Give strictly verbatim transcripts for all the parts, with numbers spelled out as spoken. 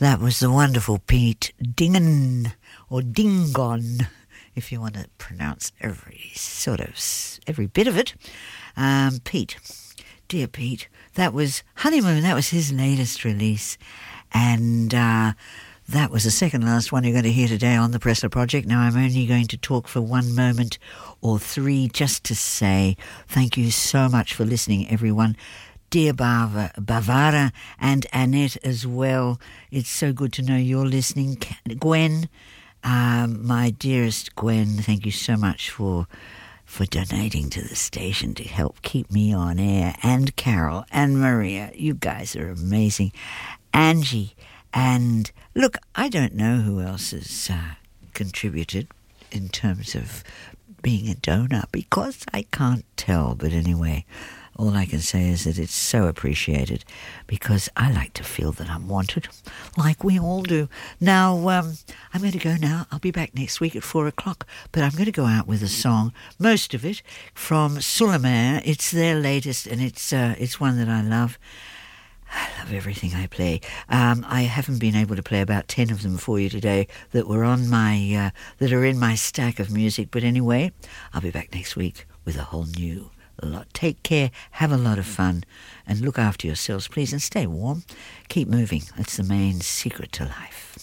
That was the wonderful Pete Dingen, or Dingon, if you want to pronounce every sort of, every bit of it. Um, Pete, dear Pete, that was Honeymoon, that was his latest release. And uh, that was the second last one you're going to hear today on the Pressler Project. Now, I'm only going to talk for one moment or three just to say thank you so much for listening, everyone. Dear Bava, Bavara and Annette as well. It's so good to know you're listening. Gwen, um, my dearest Gwen, thank you so much for for donating to the station to help keep me on air. And Carol and Maria, you guys are amazing. Angie, and look, I don't know who else has uh, contributed in terms of being a donor because I can't tell. But anyway, all I can say is that it's so appreciated because I like to feel that I'm wanted, like we all do. Now, um, I'm going to go now. I'll be back next week at four o'clock, but I'm going to go out with a song, most of it, from Suleiman. It's their latest, and it's uh, it's one that I love. I love everything I play. Um, I haven't been able to play about ten of them for you today that were on my uh, that are in my stack of music. But anyway, I'll be back next week with a whole new lot. Take care, have a lot of fun, and look after yourselves, please, and stay warm. Keep moving. That's the main secret to life.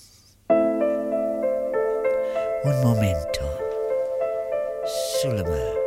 Un momento. Suleiman.